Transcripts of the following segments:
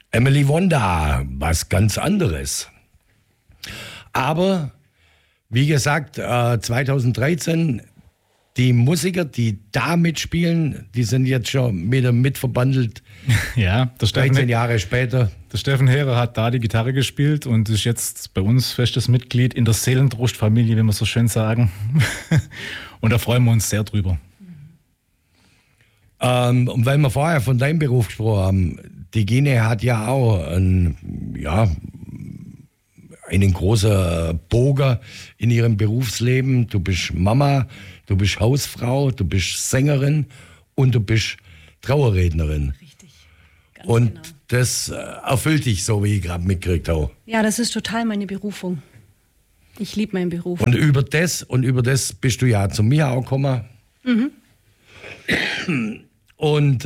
Emily Wanda, was ganz anderes. Aber, wie gesagt, 2013, die Musiker, die da mitspielen, die sind jetzt schon mit verbandelt. Ja, 13 Jahre später. Der Steffen Herer hat da die Gitarre gespielt und ist jetzt bei uns festes Mitglied in der Seelentrost-Familie, wie wir so schön sagen. Und da freuen wir uns sehr drüber. Und weil wir vorher von deinem Beruf gesprochen haben, die Gine hat ja auch einen großen Bogen in ihrem Berufsleben. Du bist Mama, du bist Hausfrau, du bist Sängerin und du bist Trauerrednerin. Richtig. Und genau. Das erfüllt dich so, wie ich gerade mitgekriegt habe. Ja, das ist total meine Berufung. Ich liebe meinen Beruf. Und über das bist du ja zu mir auch gekommen. Mhm. Und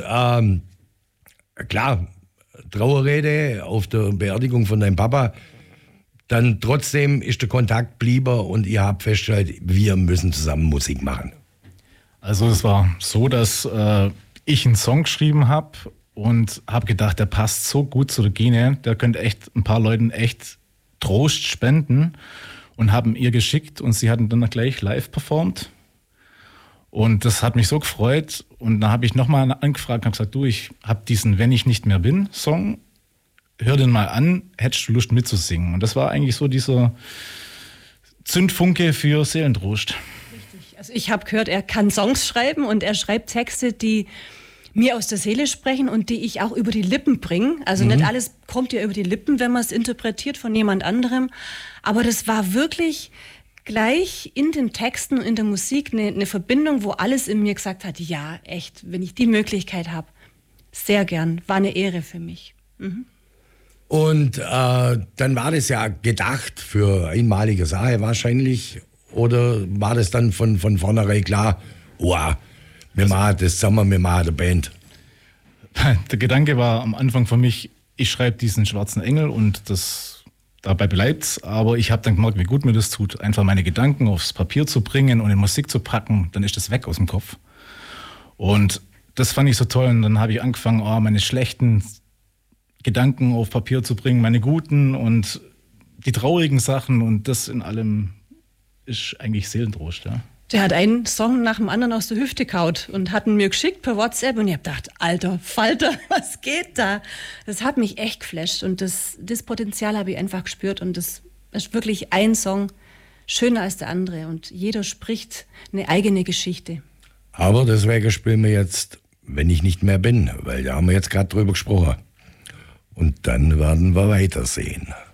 klar, Trauerrede auf der Beerdigung von deinem Papa, dann trotzdem ist der Kontakt geblieben und ihr habt festgestellt, wir müssen zusammen Musik machen. Also es war so, dass ich einen Song geschrieben habe und habe gedacht, der passt so gut zu der Gine, der könnte echt ein paar Leuten echt Trost spenden und haben ihr geschickt und sie hatten dann gleich live performt. Und das hat mich so gefreut. Und dann habe ich nochmal angefragt und habe gesagt, du, ich habe diesen Wenn ich nicht mehr bin Song, hör den mal an, hättest du Lust mitzusingen? Und das war eigentlich so dieser Zündfunke für Seelentrost. Richtig. Also ich habe gehört, er kann Songs schreiben und er schreibt Texte, die mir aus der Seele sprechen und die ich auch über die Lippen bringe. Also nicht alles kommt ja über die Lippen, wenn man es interpretiert von jemand anderem. Aber das war wirklich gleich in den Texten und in der Musik eine Verbindung, wo alles in mir gesagt hat, ja, echt, wenn ich die Möglichkeit habe, sehr gern, war eine Ehre für mich. Mhm. Und dann war das ja gedacht für einmalige Sache wahrscheinlich, oder war das dann von vornherein klar, wow, wir machen das zusammen, wir machen eine Band? Der Gedanke war am Anfang für mich, ich schreibe diesen Schwarzen Engel und dabei bleibt's, aber ich habe dann gemerkt, wie gut mir das tut, einfach meine Gedanken aufs Papier zu bringen und in Musik zu packen, dann ist das weg aus dem Kopf. Und das fand ich so toll und dann habe ich angefangen, meine schlechten Gedanken auf Papier zu bringen, meine guten und die traurigen Sachen und das in allem ist eigentlich Seelentrost, ja. Der hat einen Song nach dem anderen aus der Hüfte kaut und hat ihn mir geschickt per WhatsApp und ich hab gedacht, alter Falter, was geht da? Das hat mich echt geflasht und das Potenzial habe ich einfach gespürt und das ist wirklich ein Song schöner als der andere und jeder spricht eine eigene Geschichte. Aber deswegen spielen wir jetzt, wenn ich nicht mehr bin, weil da haben wir jetzt gerade drüber gesprochen. Und dann werden wir weitersehen.